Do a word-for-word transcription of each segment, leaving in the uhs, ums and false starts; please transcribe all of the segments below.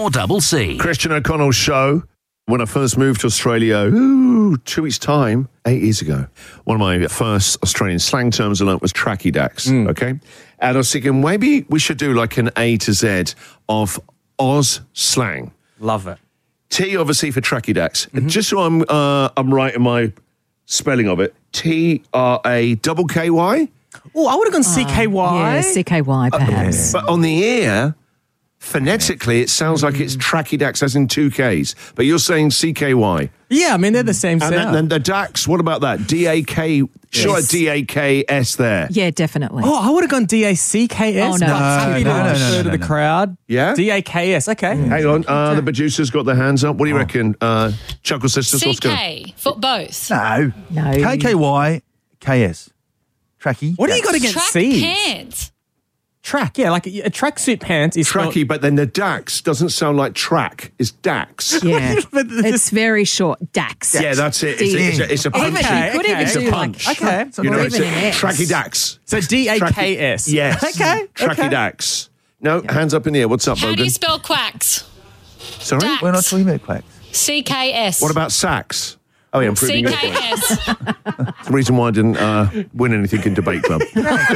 four C C. Christian O'Connell's show. When I first moved to Australia, ooh, two weeks' time, eight years ago, one of my first Australian slang terms I learnt was tracky dacks, mm. okay? And I was thinking, maybe we should do like an A to Z of Oz slang. Love it. T, obviously, for tracky dacks. Mm-hmm. Just so I'm, uh, I'm right in my spelling of it, T R A double K Y. Oh, I would have gone C K Y. Yeah, C K Y perhaps. Uh, but on the ear... Phonetically, it sounds like it's tracky dacks as in two Ks, but you're saying C K Y. Yeah, I mean, they're the same sound. And then the dacks, what about that? D A K, sure, Yes. D A K S there. Yeah, definitely. Oh, I would have gone D A C K S. Oh, no, but that's happy too to bad. refer No, no, no, to the no. crowd. Yeah? D A K S, okay. Hang on, uh, the producers got their hands up. What do you reckon? Uh, Chuckle Sisters, what's going on? C K for both. No. No. K K Y, K S. Tracky. What do you got against Track C's? pants. Track, yeah, like a, a tracksuit pants is spelled- Tracky, but then the dacks doesn't sound like track, it's dacks. Yeah, But the- it's very short. Dax. Yeah, that's it. It's, a, it's, a, it's a Even- punchy. you could okay. even It's a do punch. like Okay. You know, or it's even a, an S. tracky dacks. So D A K S. Yes. Okay. Tracky okay. dacks. No, hands up in the air. What's up, How do Bogan? you spell quacks? Sorry? Dax. We're not talking about quacks. C K S. What about sacks? Oh, yeah, I'm C proving K your point. S? It's the reason why I didn't uh, win anything in Debate Club.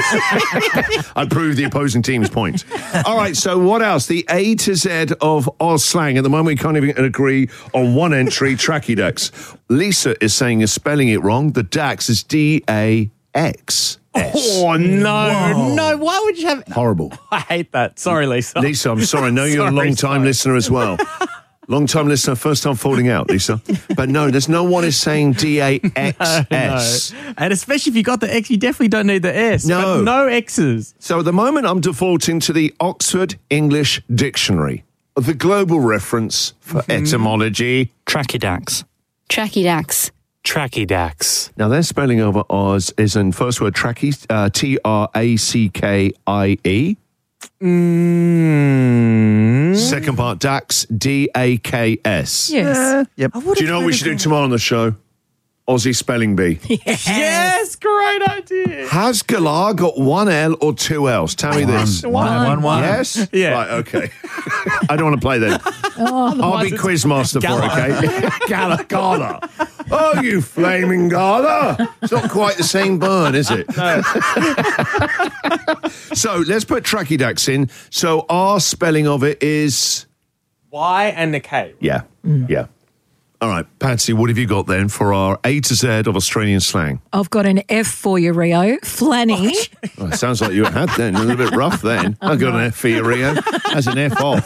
I proved the opposing team's point. All right, so what else? The A to Z of Oz slang. At the moment, we can't even agree on one entry, tracky dacks. Lisa is saying you're spelling it wrong. The dax is D A X. Oh, no. No, why would you have... Horrible. I hate that. Sorry, Lisa. Lisa, I'm sorry. I know you're a Sorry, long-time sorry. listener as well. Long-time listener, first time falling out, Lisa. But no, there's no one is saying D A X S. No. And especially if you got the X, you definitely don't need the S. No. But no X's. So at the moment, I'm defaulting to the Oxford English Dictionary, the global reference for Mm-hmm. etymology. Tracky dacks. Tracky dacks. Tracky dacks. Now, their spelling of Oz is in first word tracky, uh, T R A C K I E. Mm. Second part, dax, D A K S. Yes. Yep. Do you know what we should do tomorrow on the show? Aussie Spelling Bee. Yes, great idea. Has Galar got one L or two L's? Tell me this. One, one, one. Yes? Yeah. Right, okay. I don't want to play then. I'll be it's quizmaster for it, okay? Gala, Gala. Oh, you flaming Gala. It's not quite the same bird, is it? No. So let's put tracky dacks in. So our spelling of it is... Y and the K. Yeah, yeah. All right, Patsy, what have you got then for our A to Z of Australian slang? I've got an F for you, Rio. Flanny. Oh, it sounds like you had then. A little bit rough then. I got an F for you, Rio. That's an F off.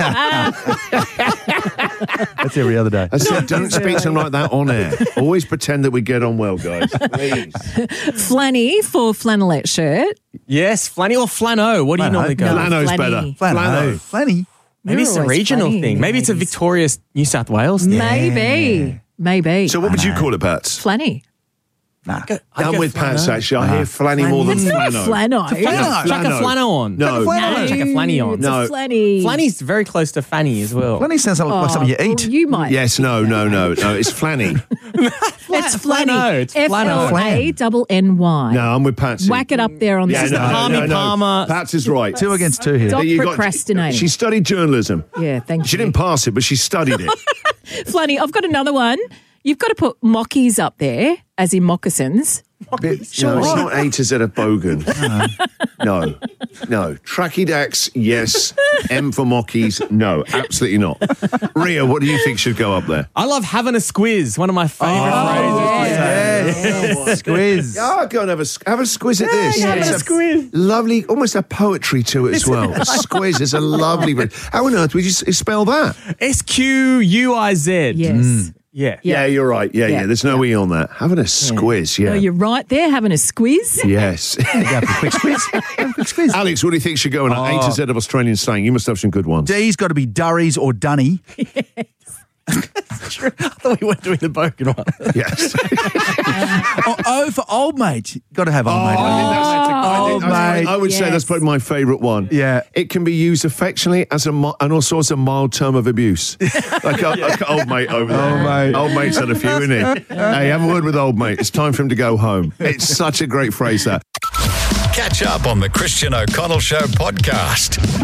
That's every other day. I said, don't speak to them like that on air. Always pretend that we get on well, guys. Please. Flanny for flannelette shirt. Yes, flanny or flano. What do you Flano. normally go No. with? Flano's Flanny. better. Flano. Flanny. Maybe You're it's a always regional funny, thing. Maybe it's a ladies. victorious New South Wales thing. Maybe. Maybe. So what would you call it, Pats? Flanny. Nah. I'd I'm go with Pats, flano. actually. I hear flanny more than It's not a flano. flano. Flano. Chuck a Flano. flano on. No. Chuck a flano. No, chuck a flanny on. It's No. a flanny. Flanny's very close to fanny as well. Flanny sounds like, like something you Oh, eat. well, you might. Yes, no, no, no, no. It's flanny. It's flanny. Flano, it's F L A double N Y. No, I'm with Patsy. Whack it up there on the Yeah, This is no, the Palmy no, no. Palmer. Pats is right. Two against two here. Stop You got- procrastinating. She studied journalism. Yeah, thank you. She didn't pass it, but she studied it. Flanny, I've got another one. You've got to put mockies up there, as in moccasins. Bit, no, it's not A to Z of Bogan. No, no. Tracky dacks, yes. M for mockies, no. Absolutely not. Ria, what do you think should go up there? I love having a squiz. One of my favourite phrases. Yes. Squiz. Oh, go and have a, have a squiz at this. having It's a squiz. Lovely, almost a poetry to it as well. A squiz is a lovely word. How on earth would you s- spell that? S Q U I Z. Yes. Yeah. Yeah, you're right. Yeah, yeah. Yeah. There's no E on that. Having a squiz, yeah. Oh, you're right there, having a squiz. Yes. Go for a quick squiz. Have a quick squiz. Alex, what do you think should go in A to Z of Australian slang? You must have some good ones. D's got to be Durries or Dunny. I thought we weren't doing the Bogan one. Yes. Oh, O for old mate. Got to have old mate. I think that's- I think- Old I- mate. I would say Yes. that's probably my favourite one. Yeah. It can be used affectionately as a mi- and also as a mild term of abuse. like, a, like a old mate over there. Old mate. Old mate's had a few, isn't he? Hey, have a word with old mate. It's time for him to go home. It's such a great phrase, that. Catch up on the Christian O'Connell Show podcast.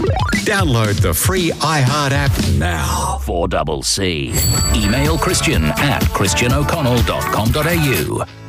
Download the free iHeart app now. four C C. Email Christian at christian o'connell dot com dot a u.